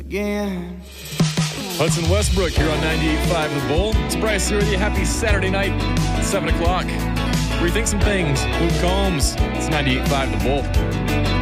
again. Hudson Westbrook here on 98.5 The Bull. It's Bryce here with you. Happy Saturday night, 7 o'clock. Rethink some things. Luke Combs. It's 98.5 The Bull.